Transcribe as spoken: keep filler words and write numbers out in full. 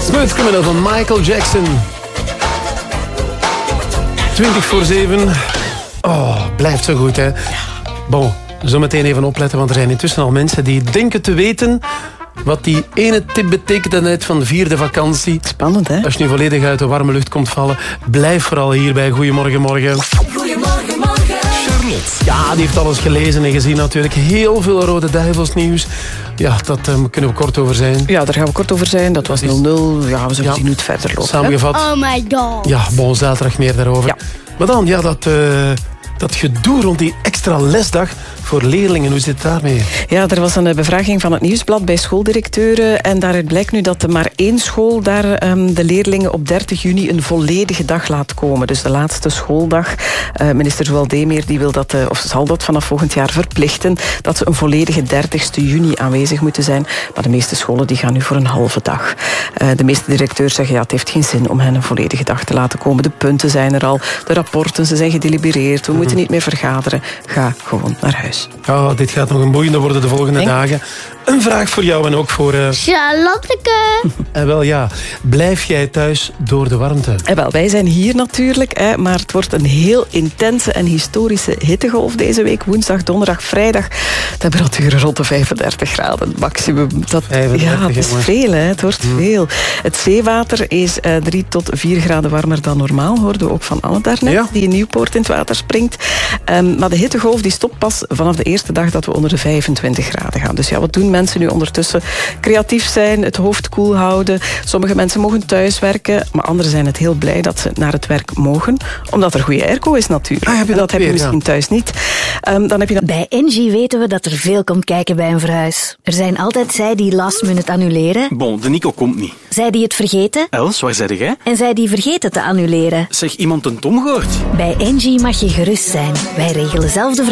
Smooth Criminal van Michael Jackson. twintig voor zeven. Oh, blijft zo goed, hè. Bon, zometeen even opletten, want er zijn intussen al mensen die denken te weten wat die ene tip betekent net van de vierde vakantie. Spannend, hè? Als je nu volledig uit de warme lucht komt vallen, blijf vooral hier bij Goedemorgen Morgen. Goedemorgen, morgen. Charlotte. Ja, die heeft alles gelezen en gezien natuurlijk. Heel veel Rode Duivels nieuws. Ja, dat um, kunnen we kort over zijn. Ja, daar gaan we kort over zijn. Dat was nul nul. Ja, we zullen Ja. zien hoe het verder loopt. Samengevat. Oh my god. Ja, bon, zaterdag meer daarover. Ja. Maar dan, ja, dat, uh, dat gedoe rond die extra lesdag voor leerlingen. Hoe zit het daarmee? Ja, er was een bevraging van het Nieuwsblad bij schooldirecteuren. En daaruit blijkt nu dat er maar één school daar um, de leerlingen op dertig juni een volledige dag laat komen. Dus de laatste schooldag. Uh, minister Joël Deemeer die wil dat, uh, of zal dat vanaf volgend jaar verplichten, dat ze een volledige dertigste juni aanwezig moeten zijn. Maar de meeste scholen die gaan nu voor een halve dag. Uh, de meeste directeurs zeggen, ja, het heeft geen zin om hen een volledige dag te laten komen. De punten zijn er al, de rapporten, ze zijn gedelibereerd. We moeten niet meer vergaderen. Ga gewoon naar huis. Oh, dit gaat nog een boeiende worden de volgende Denk. dagen. Een vraag voor jou en ook voor... Uh... Charlotteke. En wel ja, blijf jij thuis door de warmte? En wel, wij zijn hier natuurlijk, hè, maar het wordt een heel intense en historische hittegolf deze week. Woensdag, donderdag, vrijdag. Temperaturen rond de vijfendertig graden maximum. Dat, vijfendertig, ja, het is jongens. veel, hè. Het wordt Hmm. veel. Het zeewater is uh, drie tot vier graden warmer dan normaal, hoorden we ook van Anne daarnet, Ja. die in Nieuwpoort in het water springt. Um, maar de hittegolf die stopt pas vanaf de eerste dag dat we onder de vijfentwintig graden gaan. Dus ja, wat doen mensen nu ondertussen? Creatief zijn, het hoofd koel houden. Sommige mensen mogen thuiswerken, maar anderen zijn het heel blij dat ze naar het werk mogen, omdat er goede airco is natuurlijk. Ah, heb je dat dat heb je weer, misschien ja. thuis niet. Um, dan heb je Bij Engie weten we dat er veel komt kijken bij een verhuis. Er zijn altijd zij die last minute annuleren, Bon, de Nico komt niet. zij die het vergeten Els, waar zei jij? en zij die vergeten te annuleren. Zeg, iemand een Tom gehoord? Bij Engie mag je gerust zijn. Wij regelen zelf de